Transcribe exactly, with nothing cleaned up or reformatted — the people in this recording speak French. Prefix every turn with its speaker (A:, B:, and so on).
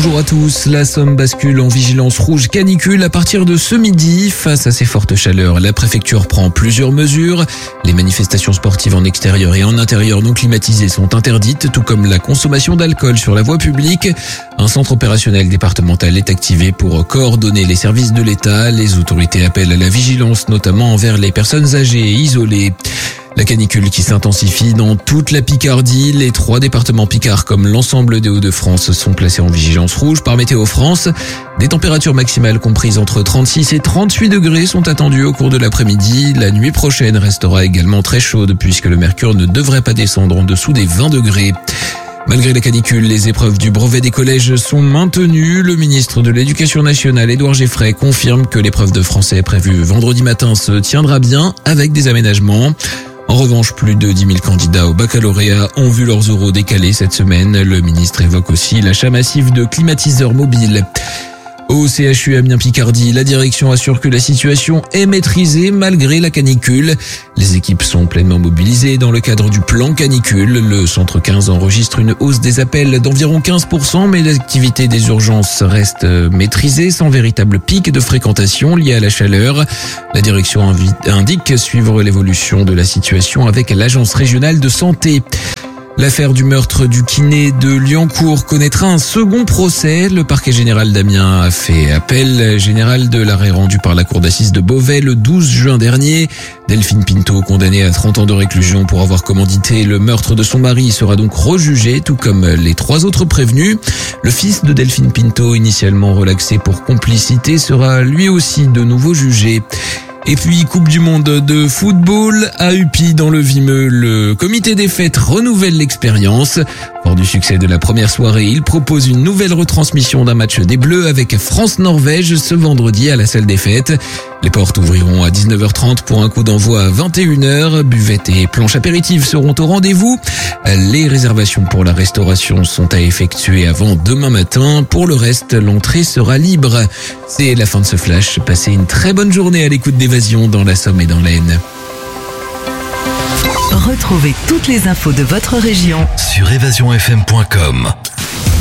A: Bonjour à tous, la Somme bascule en vigilance rouge canicule à partir de ce midi. Face à ces fortes chaleurs, la préfecture prend plusieurs mesures. Les manifestations sportives en extérieur et en intérieur non climatisées sont interdites, tout comme la consommation d'alcool sur la voie publique. Un centre opérationnel départemental est activé pour coordonner les services de l'État. Les autorités appellent à la vigilance, notamment envers les personnes âgées et isolées. La canicule qui s'intensifie dans toute la Picardie. Les trois départements picards comme l'ensemble des Hauts-de-France sont placés en vigilance rouge par Météo France. Des températures maximales comprises entre trente-six et trente-huit degrés sont attendues au cours de l'après-midi. La nuit prochaine restera également très chaude puisque le mercure ne devrait pas descendre en dessous des vingt degrés. Malgré la canicule, les épreuves du brevet des collèges sont maintenues. Le ministre de l'Éducation nationale, Édouard Geffray, confirme que l'épreuve de français prévue vendredi matin se tiendra bien avec des aménagements. En revanche, plus de dix mille candidats au baccalauréat ont vu leurs oraux décalés cette semaine. Le ministre évoque aussi l'achat massif de climatiseurs mobiles. Au C H U Amiens-Picardie, la direction assure que la situation est maîtrisée malgré la canicule. Les équipes sont pleinement mobilisées dans le cadre du plan canicule. Le centre quinze enregistre une hausse des appels d'environ quinze pour cent, mais l'activité des urgences reste maîtrisée sans véritable pic de fréquentation lié à la chaleur. La direction indique suivre l'évolution de la situation avec l'agence régionale de santé. L'affaire du meurtre du kiné de Liancourt connaîtra un second procès. Le parquet général d'Amiens a fait appel général de l'arrêt rendu par la cour d'assises de Beauvais le douze juin dernier. Delphine Pinto, condamnée à trente ans de réclusion pour avoir commandité le meurtre de son mari, sera donc rejugée, tout comme les trois autres prévenus. Le fils de Delphine Pinto, initialement relaxé pour complicité, sera lui aussi de nouveau jugé. Et puis, Coupe du Monde de football à Upi dans le Vimeux. Le comité des fêtes renouvelle l'expérience. Fort du succès de la première soirée, il propose une nouvelle retransmission d'un match des Bleus avec France-Norvège ce vendredi à la salle des fêtes. Les portes ouvriront à dix-neuf heures trente pour un coup d'envoi à vingt et une heures. Buvettes et planches apéritives seront au rendez-vous. Les réservations pour la restauration sont à effectuer avant demain matin. Pour le reste, l'entrée sera libre. C'est la fin de ce flash. Passez une très bonne journée à l'écoute d'Évasion dans la Somme et dans l'Aisne.
B: Retrouvez toutes les infos de votre région
C: sur évasion f m point com.